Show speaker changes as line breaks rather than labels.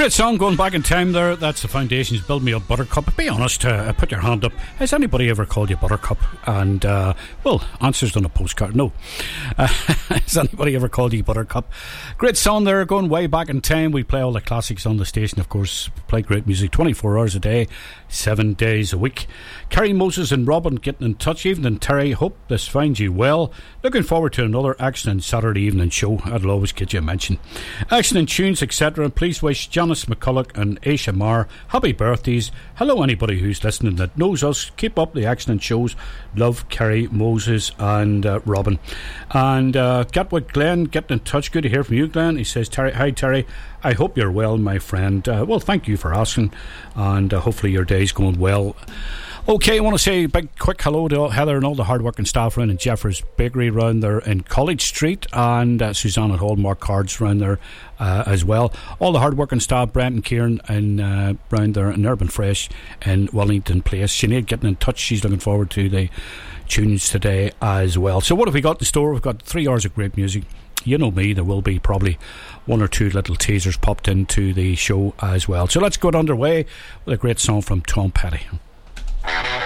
Great song going back in time there. That's the Foundations, Build Me a Buttercup. Be honest, put your hand up. Has anybody ever called you Buttercup? And, well, answers on a postcard. No. Has anybody ever called you Buttercup? Great song there, going way back in time. We play all the classics on the station, of course. Play great music 24 hours a day, 7 days a week. Kerry Moses and Robin getting in touch. Evening, Terry. Hope this finds you well. Looking forward to another excellent Saturday evening show. I'll always get you a mention. Excellent tunes, etc. Please wish Janice McCulloch and Aisha Marr happy birthdays. Hello, anybody who's listening that knows us. Keep up the excellent shows. Love, Kerry, Moses and Robin. And Gatwick Glenn getting in touch. Good to hear from you, Glenn. He says, Terry, hi Terry, I hope you're well, my friend. Well, thank you for asking, and hopefully your day's going well. Okay, I want to say a big quick hello to Heather and all the hard-working staff around in Jeffers Bakery around there in College Street, and Suzanne at Hallmark Cards around there as well. All the hard-working staff, Brent and Kieran and around there in Urban Fresh in Wellington Place. Sinead getting in touch. She's looking forward to the tunes today as well. So what have we got in store? We've got 3 hours of great music. You know me, there will be probably 1 or 2 little teasers popped into the show as well. So let's get underway with a great song from Tom Petty.